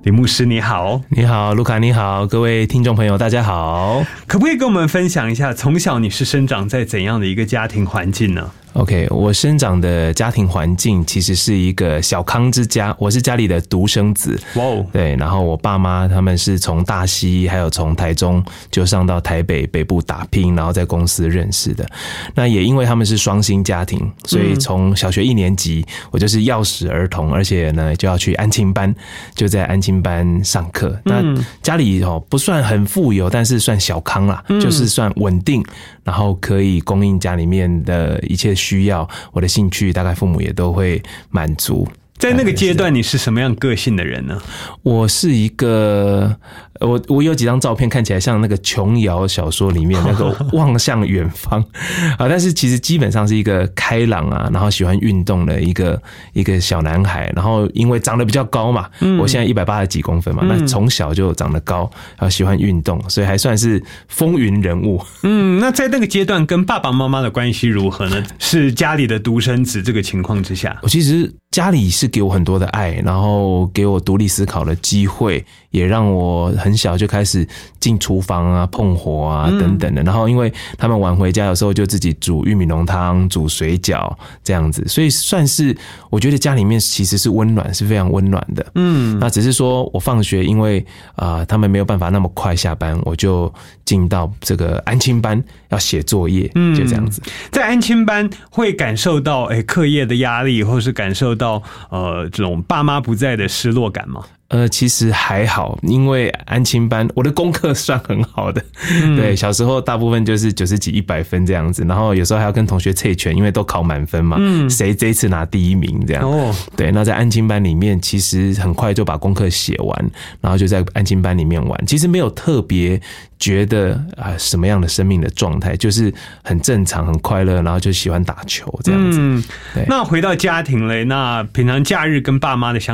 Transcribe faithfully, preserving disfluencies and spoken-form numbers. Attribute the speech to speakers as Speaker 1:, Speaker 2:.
Speaker 1: 李牧师你好。
Speaker 2: 你好，卢卡你好，各位听众朋友大家好。
Speaker 1: 可不可以跟我们分享一下，从小你是生长在怎样的一个家庭环境呢？
Speaker 2: OK， 我生长的家庭环境其实是一个小康之家，我是家里的独生子。哇、wow ，对，然后我爸妈他们是从大溪还有从台中就上到台北北部打拼，然后在公司认识的。那也因为他们是双薪家庭，所以从小学一年级我就是钥匙儿童，而且呢就要去安亲班，就在安亲班上课。那家里哦不算很富有，但是算小康啦，就是算稳定，然后可以供应家里面的一切需要，我的兴趣大概父母也都会满足。
Speaker 1: 在那个阶段你是什么样个性的人呢？
Speaker 2: 我是一个我我有几张照片看起来像那个琼瑶小说里面那个望向远方啊，但是其实基本上是一个开朗啊，然后喜欢运动的一个一个小男孩。然后因为长得比较高嘛，嗯、我现在一百八十几公分嘛，嗯、那从小就长得高，然后喜欢运动，所以还算是风云人物。
Speaker 1: 嗯，那在那个阶段跟爸爸妈妈的关系如何呢？是家里的独生子这个情况之下，
Speaker 2: 我其实家里是给我很多的爱，然后给我独立思考的机会，也让我很小就开始进厨房啊、碰火啊等等的。然后因为他们晚回家，有时候就自己煮玉米浓汤、煮水饺这样子，所以算是我觉得家里面其实是温暖，是非常温暖的。嗯，那只是说我放学，因为啊、呃、他们没有办法那么快下班，我就进到这个安亲班要写作业，就这样子。
Speaker 1: 嗯、在安亲班会感受到哎课业的压力，或是感受到呃这种爸妈不在的失落感吗？
Speaker 2: 呃，其实还好，因为安亲班我的功课算很好的，嗯、对，小时候大部分就是九十几、一百分这样子，然后有时候还要跟同学猜拳，因为都考满分嘛，嗯，谁这一次拿第一名这样。哦，对，那在安亲班里面，其实很快就把功课写完，然后就在安亲班里面玩，其实没有特别觉得啊、呃、什么样的生命的状态，就是很正常、很快乐，然后就喜欢打球这样子。嗯，
Speaker 1: 对。那回到家庭嘞，那平常假日跟爸妈的相